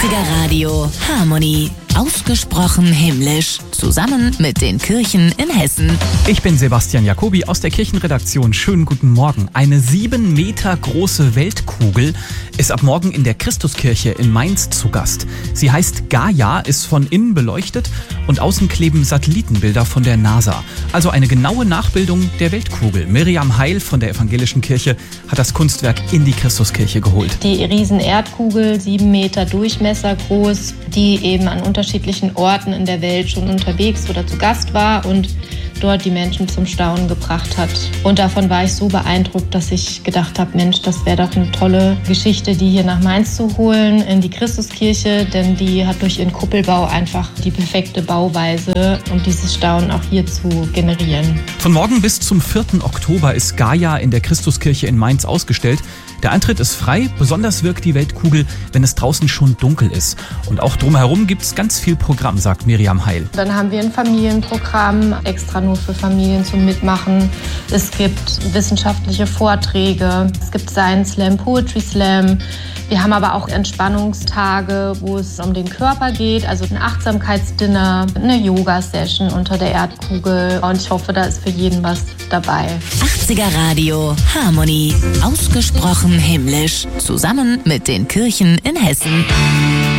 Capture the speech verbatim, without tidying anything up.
achtziger Radio Harmony. Ausgesprochen himmlisch. Zusammen mit den Kirchen in Hessen. Ich bin Sebastian Jacobi aus der Kirchenredaktion. Schönen guten Morgen. Eine sieben Meter große Weltkugel ist ab morgen in der Christuskirche in Mainz zu Gast. Sie heißt Gaia, ist von innen beleuchtet und außen kleben Satellitenbilder von der NASA. Also eine genaue Nachbildung der Weltkugel. Miriam Heil von der Evangelischen Kirche hat das Kunstwerk in die Christuskirche geholt. Die riesen Erdkugel, sieben Meter Durchmesser groß, die eben an unterschiedlichen Orten in der Welt schon unterwegs oder zu Gast war und dort die Menschen zum Staunen gebracht hat. Und davon war ich so beeindruckt, dass ich gedacht habe, Mensch, das wäre doch eine tolle Geschichte, die hier nach Mainz zu holen, in die Christuskirche, denn die hat durch ihren Kuppelbau einfach die perfekte Bauweise, um dieses Staunen auch hier zu generieren. Von morgen bis zum vierten Oktober ist Gaia in der Christuskirche in Mainz ausgestellt. Der Eintritt ist frei, besonders wirkt die Weltkugel, wenn es draußen schon dunkel ist. Und auch drumherum gibt es ganz viel Programm, sagt Miriam Heil. Dann haben wir ein Familienprogramm, extra nur für Familien zum Mitmachen. Es gibt wissenschaftliche Vorträge, es gibt Science Slam, Poetry Slam. Wir haben aber auch Entspannungstage, wo es um den Körper geht, also ein Achtsamkeitsdinner, eine Yoga-Session unter der Erdkugel. Und ich hoffe, da ist für jeden was dabei. achtziger Radio Harmony. Ausgesprochen himmlisch. Zusammen mit den Kirchen in Hessen.